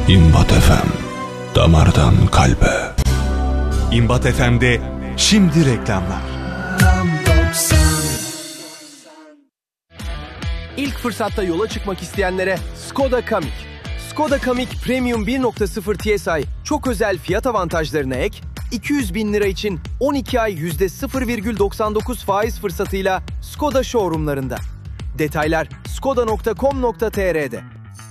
İmbat FM, damardan kalbe. İmbat FM'de şimdi reklamlar. İlk fırsatta yola çıkmak isteyenlere Skoda Kamiq. Skoda Kamiq Premium 1.0 TSI çok özel fiyat avantajlarına ek, 200 bin lira için 12 ay %0,99 faiz fırsatıyla Skoda showroomlarında. Detaylar skoda.com.tr'de.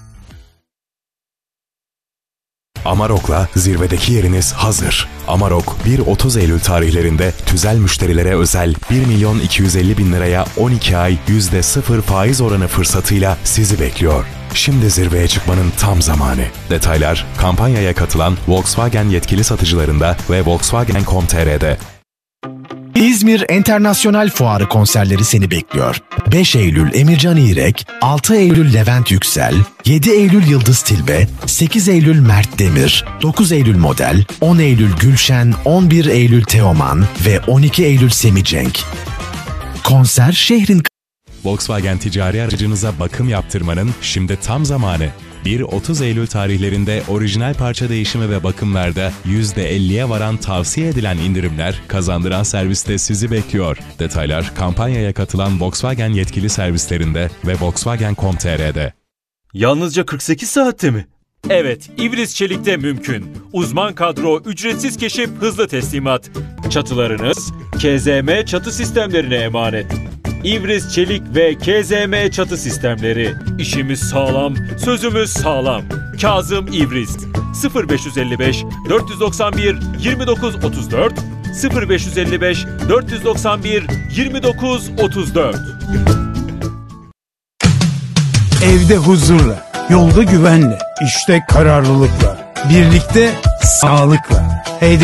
Amarok'la zirvedeki yeriniz hazır. Amarok 1-30 Eylül tarihlerinde tüzel müşterilere özel 1.250.000 liraya 12 ay %0 faiz oranı fırsatıyla sizi bekliyor. Şimdi zirveye çıkmanın tam zamanı. Detaylar kampanyaya katılan Volkswagen yetkili satıcılarında ve Volkswagen.com.tr'de. İzmir Enternasyonel Fuarı konserleri seni bekliyor. 5 Eylül Emircan İrek, 6 Eylül Levent Yüksel, 7 Eylül Yıldız Tilbe, 8 Eylül Mert Demir, 9 Eylül Model, 10 Eylül Gülşen, 11 Eylül Teoman ve 12 Eylül Semih Cenk. Konser şehrin... Volkswagen ticari aracınıza bakım yaptırmanın şimdi tam zamanı. 1-30 Eylül tarihlerinde orijinal parça değişimi ve bakımlarda %50'ye varan tavsiye edilen indirimler kazandıran serviste sizi bekliyor. Detaylar kampanyaya katılan Volkswagen yetkili servislerinde ve Volkswagen.com.tr'de. Yalnızca 48 saatte mi? Evet, İvriz Çelik'te mümkün. Uzman kadro, ücretsiz keşif, hızlı teslimat. Çatılarınız KZM çatı sistemlerine emanet. İvriz Çelik ve KZM çatı sistemleri. İşimiz sağlam, sözümüz sağlam. Kazım İvriz. 0555 491 2934 0555 491 2934. Evde huzurla, yolda güvenle, işte kararlılıkla, birlikte sağlıkla.